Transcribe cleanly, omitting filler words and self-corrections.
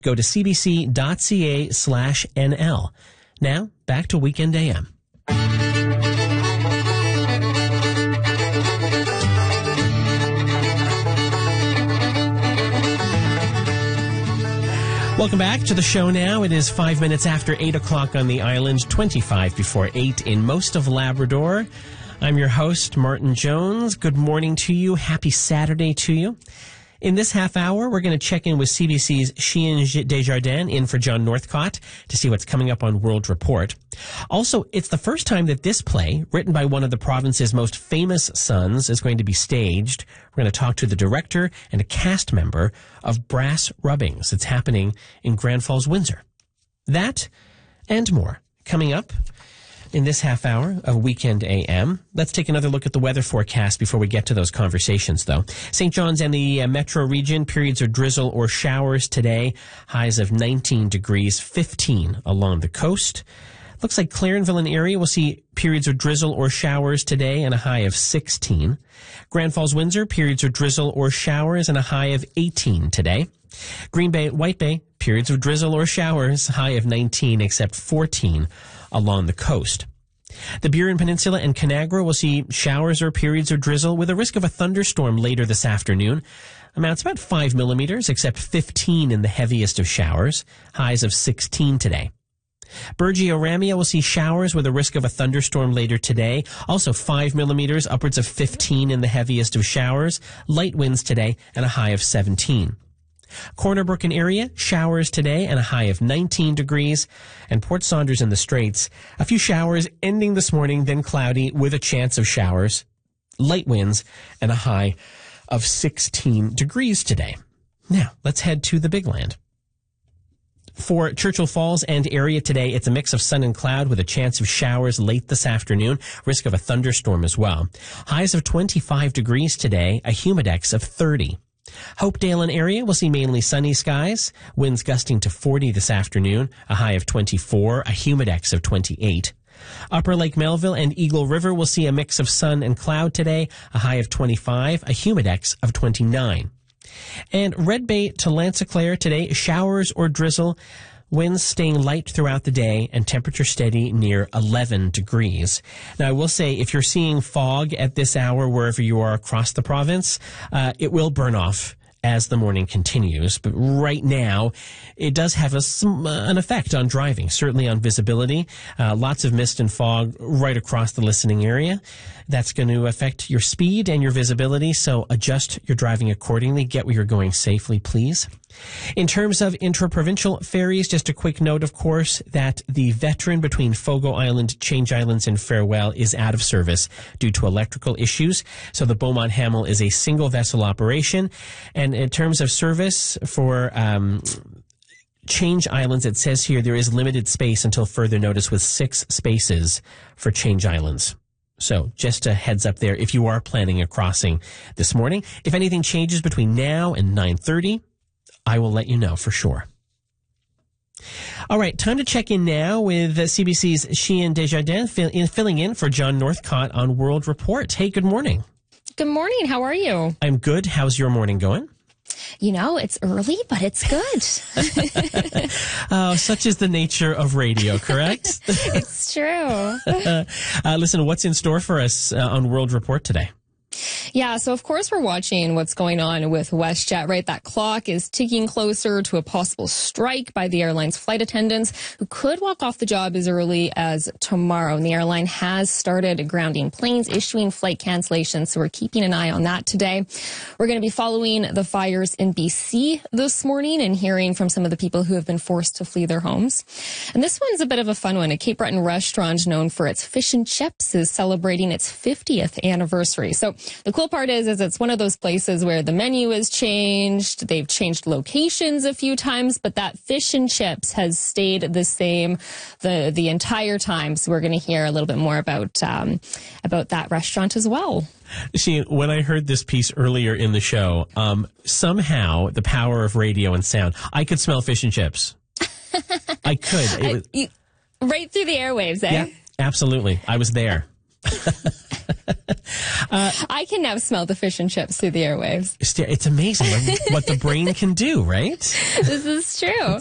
Go to cbc.ca/NL. Now, back to Weekend AM. Welcome back to the show now. It is 5 minutes after 8 o'clock on the island, 25 before 8 in most of Labrador. I'm your host, Martin Jones. Good morning to you. Happy Saturday to you. In this half hour, we're going to check in with CBC's Chien Desjardins in for John Northcott to see what's coming up on World Report. Also, it's the first time that this play, written by one of the province's most famous sons, is going to be staged. We're going to talk to the director and a cast member of Brass Rubbings. It's happening in Grand Falls, Windsor. That and more coming up in this half hour of Weekend AM. Let's take another look at the weather forecast before we get to those conversations, though. St. John's and the metro region, periods of drizzle or showers today. Highs of 19 degrees, 15 along the coast. Looks like Clarenville and area will see periods of drizzle or showers today and a high of 16. Grand Falls, Windsor, periods of drizzle or showers and a high of 18 today. Green Bay, White Bay, periods of drizzle or showers, high of 19 except 14 along the coast. The Burin Peninsula and Conagra will see showers or periods of drizzle with a risk of a thunderstorm later this afternoon. Amounts about 5 millimeters, except 15 in the heaviest of showers. Highs of 16 today. Burgeo-Ramia will see showers with a risk of a thunderstorm later today. Also 5 millimeters, upwards of 15 in the heaviest of showers. Light winds today and a high of 17. Corner Brook and area, showers today and a high of 19 degrees. And Port Saunders and the Straits, a few showers ending this morning, then cloudy with a chance of showers. Light winds and a high of 16 degrees today. Now, let's head to the Big Land. For Churchill Falls and area today, it's a mix of sun and cloud with a chance of showers late this afternoon, risk of a thunderstorm as well. Highs of 25 degrees today, a humidex of 30. Hopedale and area will see mainly sunny skies, winds gusting to 40 this afternoon, a high of 24, a humidex of 28. Upper Lake Melville and Eagle River will see a mix of sun and cloud today, a high of 25, a humidex of 29. And Red Bay to Lanziclare today, showers or drizzle, winds staying light throughout the day, and temperature steady near 11 degrees. Now, I will say, if you're seeing fog at this hour wherever you are across the province, it will burn off as the morning continues. But right now, it does have an effect on driving, certainly on visibility. Lots of mist and fog right across the listening area. That's going to affect your speed and your visibility, so adjust your driving accordingly. Get where you're going safely, please. In terms of intra-provincial ferries, just a quick note, of course, that the Veteran between Fogo Island, Change Islands, and Farewell is out of service due to electrical issues. So the Beaumont Hamel is a single vessel operation. And in terms of service for Change Islands, it says here there is limited space until further notice with 6 spaces for Change Islands. So just a heads up there if you are planning a crossing this morning. If anything changes between now and 9:30, I will let you know for sure. All right, time to check in now with CBC's Chien Desjardins filling in for John Northcott on World Report. Hey, good morning. Good morning. How are you? I'm good. How's your morning going? You know, it's early, but it's good. Such is the nature of radio, correct? It's true. Listen, what's in store for us on World Report today? Yeah, so of course we're watching what's going on with WestJet, right? That clock is ticking closer to a possible strike by the airline's flight attendants who could walk off the job as early as tomorrow. And the airline has started grounding planes, issuing flight cancellations, so we're keeping an eye on that today. We're going to be following the fires in BC this morning and hearing from some of the people who have been forced to flee their homes. And this one's a bit of a fun one. A Cape Breton restaurant known for its fish and chips is celebrating its 50th anniversary. So the cool part is it's one of those places where the menu has changed. They've changed locations a few times, but that fish and chips has stayed the same the entire time. So we're going to hear a little bit more about that restaurant as well. See, when I heard this piece earlier in the show, somehow the power of radio and sound, I could smell fish and chips. I could. Right through the airwaves, eh? Yeah, absolutely. I was there. I can now smell the fish and chips through the airwaves. It's amazing what the brain can do, right? This is true.